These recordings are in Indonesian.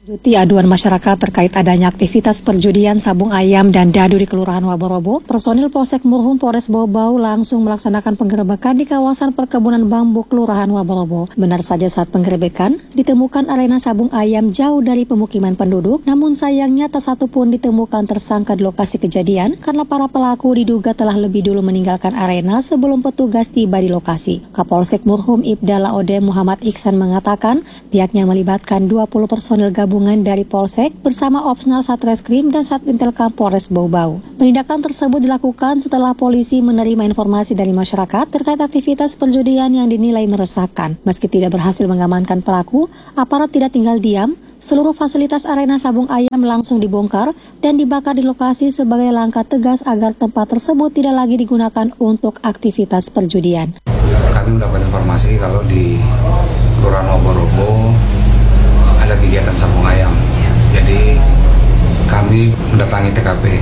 Juti aduan masyarakat terkait adanya aktivitas perjudian sabung ayam dan dadu di Kelurahan Waborobo, personil Polsek Murhum Polres Bau-Bau langsung melaksanakan penggerebekan di kawasan perkebunan bambu Kelurahan Waborobo. Benar saja saat penggerebekan, ditemukan arena sabung ayam jauh dari pemukiman penduduk, namun sayangnya tak satu pun ditemukan tersangka di lokasi kejadian karena para pelaku diduga telah lebih dulu meninggalkan arena sebelum petugas tiba di lokasi. Kapolsek Murhum Ibda Laode Muhammad Iksan mengatakan pihaknya melibatkan 20 personil gabungan dari Polsek bersama Opsnal Satreskrim dan Satintelkam Polres Bau-Bau. Penindakan tersebut dilakukan setelah polisi menerima informasi dari masyarakat terkait aktivitas perjudian yang dinilai meresahkan. Meski tidak berhasil mengamankan pelaku, aparat tidak tinggal diam. Seluruh fasilitas arena sabung ayam langsung dibongkar dan dibakar di lokasi sebagai langkah tegas agar tempat tersebut tidak lagi digunakan untuk aktivitas perjudian. Kami mendapat informasi kalau di Kelurahan Waborobo ada kegiatan sabung ayam, jadi kami mendatangi TKP.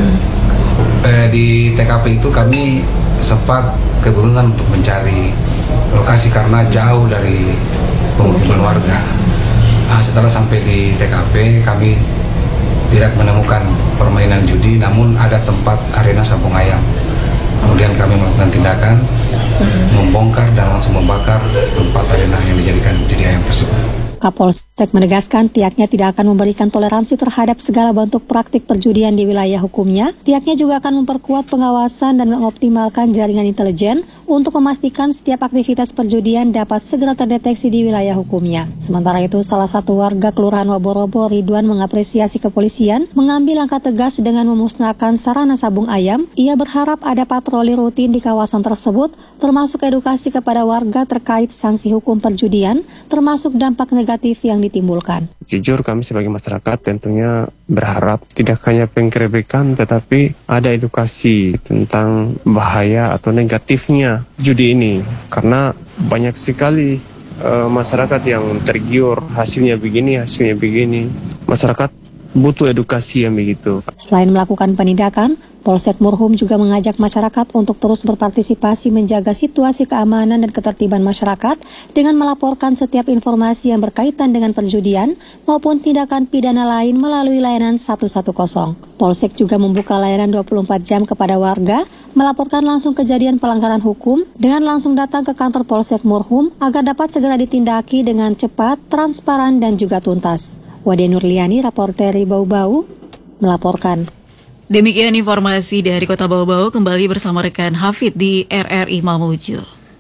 Di TKP itu kami sempat kebingungan untuk mencari lokasi karena jauh dari pemukiman warga. Setelah sampai di TKP, kami tidak menemukan permainan judi, namun ada tempat arena sabung ayam. Kemudian kami melakukan tindakan, membongkar dan langsung membakar tempat arena yang dijadikan judi ayam tersebut. Kapolsek menegaskan pihaknya tidak akan memberikan toleransi terhadap segala bentuk praktik perjudian di wilayah hukumnya. Pihaknya juga akan memperkuat pengawasan dan mengoptimalkan jaringan intelijen untuk memastikan setiap aktivitas perjudian dapat segera terdeteksi di wilayah hukumnya. Sementara itu, salah satu warga Kelurahan Waborobo, Ridwan, mengapresiasi kepolisian mengambil langkah tegas dengan memusnahkan sarana sabung ayam. Ia berharap ada patroli rutin di kawasan tersebut, termasuk edukasi kepada warga terkait sanksi hukum perjudian, termasuk dampak negatif yang ditimbulkan. Jujur kami sebagai masyarakat tentunya berharap tidak hanya penggerebekan tetapi ada edukasi tentang bahaya atau negatifnya judi ini. Karena banyak sekali masyarakat yang tergiur hasilnya begini. Masyarakat butuh edukasi yang begitu. Selain melakukan penindakan, Polsek Murhum juga mengajak masyarakat untuk terus berpartisipasi menjaga situasi keamanan dan ketertiban masyarakat dengan melaporkan setiap informasi yang berkaitan dengan perjudian maupun tindakan pidana lain melalui layanan 110. Polsek juga membuka layanan 24 jam kepada warga melaporkan langsung kejadian pelanggaran hukum dengan langsung datang ke kantor Polsek Murhum agar dapat segera ditindaki dengan cepat, transparan, dan juga tuntas. Wade Nurliani, raporter Bau-Bau, melaporkan. Demikian informasi dari Kota Bau-Bau, kembali bersama rekan Hafid di RRI Mamuju.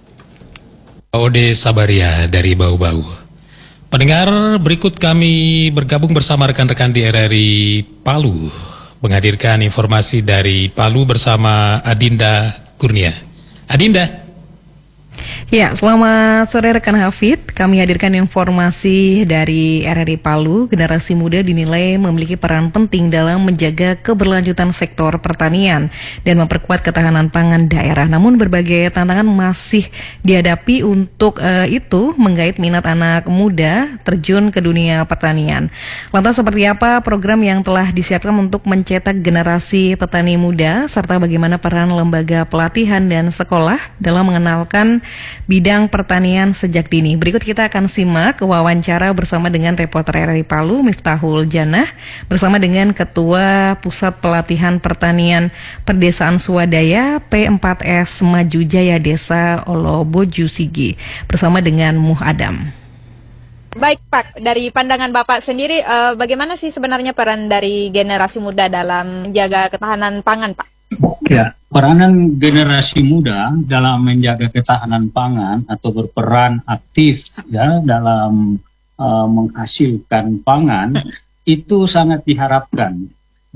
Ode Sabaria dari Bau-Bau. Pendengar, berikut kami bergabung bersama rekan-rekan di RRI Palu, menghadirkan informasi dari Palu bersama Adinda Kurnia. Adinda. Ya, selamat sore rekan Hafid. Kami hadirkan informasi dari RRI Palu. Generasi muda dinilai memiliki peran penting dalam menjaga keberlanjutan sektor pertanian dan memperkuat ketahanan pangan daerah. Namun berbagai tantangan masih dihadapi untuk itu menggait minat anak muda terjun ke dunia pertanian. Lantas seperti apa program yang telah disiapkan untuk mencetak generasi petani muda serta bagaimana peran lembaga pelatihan dan sekolah dalam mengenalkan bidang pertanian sejak dini. Berikut kita akan simak wawancara bersama dengan reporter RRI Palu Miftahul Janah bersama dengan Ketua Pusat Pelatihan Pertanian Perdesaan Swadaya P4S Maju Jaya Desa Oloboju Sigi bersama dengan Muh Adam. Baik Pak, dari pandangan Bapak sendiri bagaimana sih sebenarnya peran dari generasi muda dalam menjaga ketahanan pangan Pak? Ya, peranan generasi muda dalam menjaga ketahanan pangan atau berperan aktif ya dalam menghasilkan pangan itu sangat diharapkan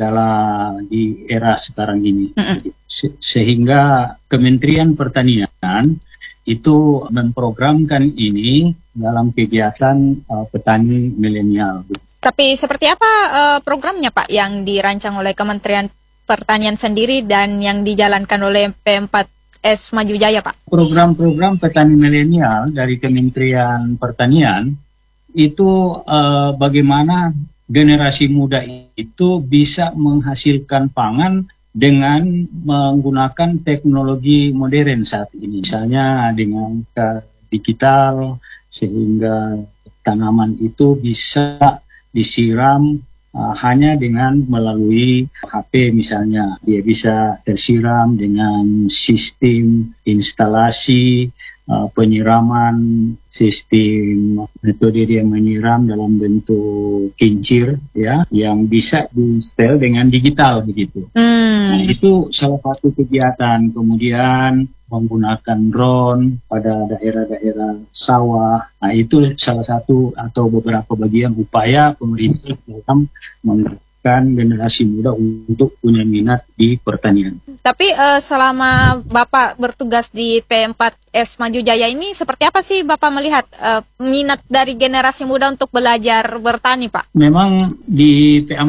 di era sekarang ini. Sehingga Kementerian Pertanian itu memprogramkan ini dalam kegiatan petani milenial. Tapi seperti apa programnya Pak yang dirancang oleh Kementerian Pertanian sendiri dan yang dijalankan oleh P4S Maju Jaya, Pak? Program-program petani milenial dari Kementerian Pertanian itu bagaimana generasi muda itu bisa menghasilkan pangan dengan menggunakan teknologi modern saat ini. Misalnya dengan digital, sehingga tanaman itu bisa disiram hanya dengan melalui HP misalnya. Dia bisa tersiram dengan sistem instalasi penyiraman, sistem metode dia menyiram dalam bentuk kincir ya, yang bisa di-setel dengan digital begitu. Nah, itu salah satu kegiatan. Kemudian menggunakan drone pada daerah-daerah sawah. Nah, itu salah satu atau beberapa bagian upaya pemerintah dalam menggerakkan generasi muda untuk punya minat di pertanian. Tapi selama Bapak bertugas di P4S Maju Jaya ini, seperti apa sih Bapak melihat minat dari generasi muda untuk belajar bertani, Pak? Memang di